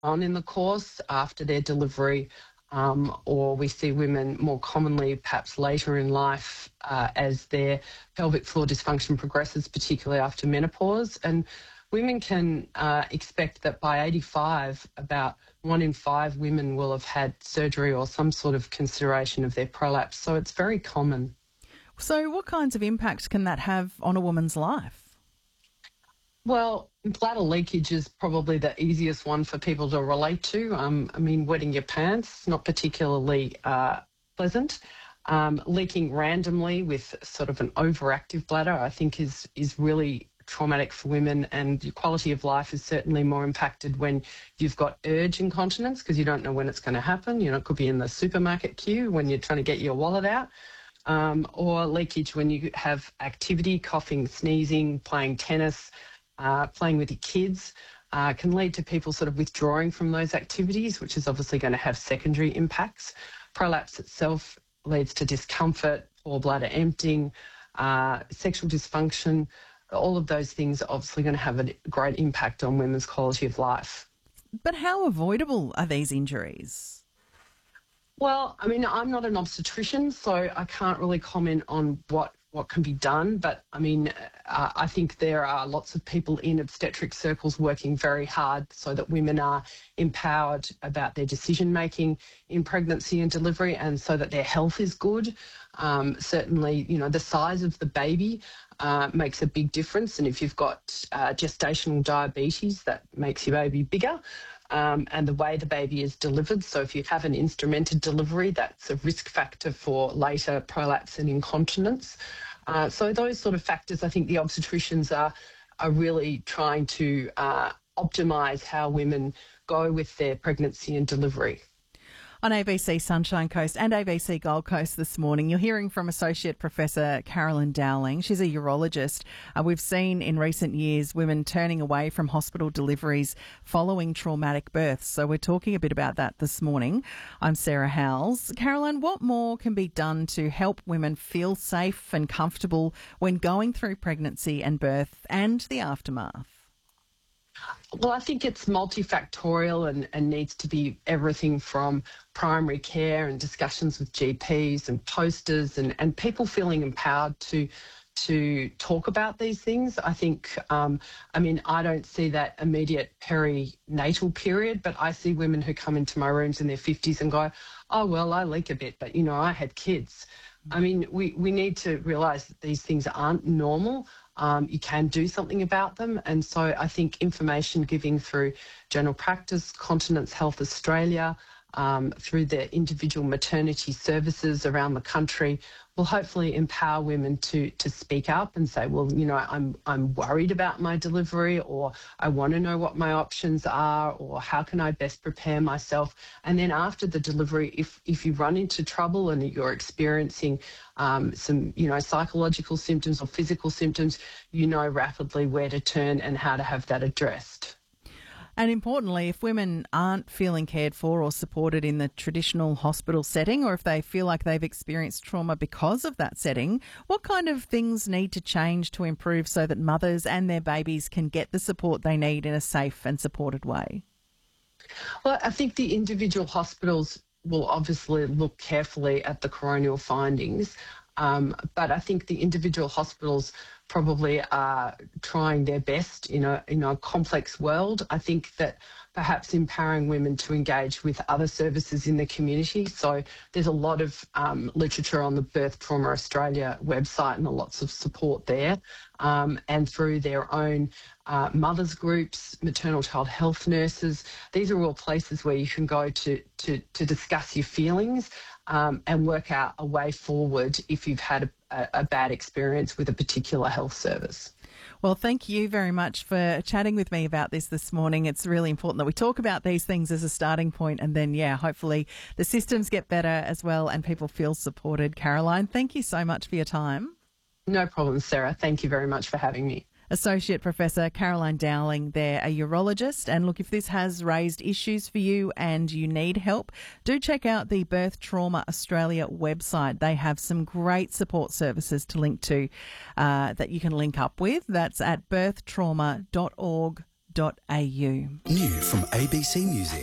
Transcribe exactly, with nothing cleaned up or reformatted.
on in the course after their delivery, um, or we see women more commonly perhaps later in life uh, as their pelvic floor dysfunction progresses, particularly after menopause. And women can uh, expect that by eighty-five, about one in five women will have had surgery or some sort of consideration of their prolapse. So it's very common. So what kinds of impacts can that have on a woman's life? Well, bladder leakage is probably the easiest one for people to relate to. Um, I mean, wetting your pants, not particularly uh, pleasant. Um, leaking randomly with sort of an overactive bladder, I think is is really traumatic for women, and your quality of life is certainly more impacted when you've got urge incontinence because you don't know when it's going to happen. You know, it could be in the supermarket queue when you're trying to get your wallet out, um, or leakage when you have activity, coughing, sneezing, playing tennis, uh, playing with your kids. Uh, can lead to people sort of withdrawing from those activities, which is obviously going to have secondary impacts. Prolapse itself leads to discomfort, poor bladder emptying, uh, sexual dysfunction. All of those things are obviously going to have a great impact on women's quality of life. But how avoidable are these injuries? Well, I mean, I'm not an obstetrician, so I can't really comment on what, what can be done. But, I mean, uh, I think there are lots of people in obstetric circles working very hard so that women are empowered about their decision-making in pregnancy and delivery, and so that their health is good. Um, certainly, you know, the size of the baby uh, makes a big difference. And if you've got uh, gestational diabetes, that makes your baby bigger. Um, and the way the baby is delivered. So if you have an instrumented delivery, that's a risk factor for later prolapse and incontinence. Uh, so those sort of factors, I think the obstetricians are, are really trying to uh, optimise how women go with their pregnancy and delivery. On A B C Sunshine Coast and A B C Gold Coast this morning, you're hearing from Associate Professor Carolyn Dowling. She's a urologist. Uh, we've seen in recent years women turning away from hospital deliveries following traumatic births. So we're talking a bit about that this morning. I'm Sarah Howells. Carolyn, what more can be done to help women feel safe and comfortable when going through pregnancy and birth and the aftermath? Well, I think it's multifactorial and, and needs to be everything from primary care and discussions with G Ps and posters and, and people feeling empowered to to talk about these things. I think, um, I mean, I don't see that immediate perinatal period, but I see women who come into my rooms in their fifties and go, oh, well, I leak a bit, but, you know, I had kids. I mean, we, we need to realise that these things aren't normal. Um, you can do something about them. And so I think information giving through general practice, Continence Health Australia, um, through their individual maternity services around the country will hopefully empower women to to speak up and say, well, you know, I'm I'm worried about my delivery, or I want to know what my options are, or how can I best prepare myself. And then after the delivery, if if you run into trouble and you're experiencing um, some, you know, psychological symptoms or physical symptoms, you know rapidly where to turn and how to have that addressed. And importantly, if women aren't feeling cared for or supported in the traditional hospital setting, or if they feel like they've experienced trauma because of that setting, what kind of things need to change to improve so that mothers and their babies can get the support they need in a safe and supported way? Well, I think the individual hospitals will obviously look carefully at the coronial findings, um, but I think the individual hospitals probably are trying their best in a in a complex world. I think that perhaps empowering women to engage with other services in the community. So there's a lot of um, literature on the Birth Trauma Australia website and lots of support there, um, and through their own uh, mothers groups, maternal child health nurses. These are all places where you can go to to, to discuss your feelings um, and work out a way forward if you've had a A, a bad experience with a particular health service. Well, thank you very much for chatting with me about this this morning. It's really important that we talk about these things as a starting point, and then, yeah, hopefully the systems get better as well and people feel supported. Caroline, thank you so much for your time. No problem, Sarah. Thank you very much for having me. Associate Professor Caroline Dowling there, a urologist. And look, if this has raised issues for you and you need help, do check out the Birth Trauma Australia website. They have some great support services to link to uh, that you can link up with. That's at birth trauma dot org dot a u. New from A B C Music.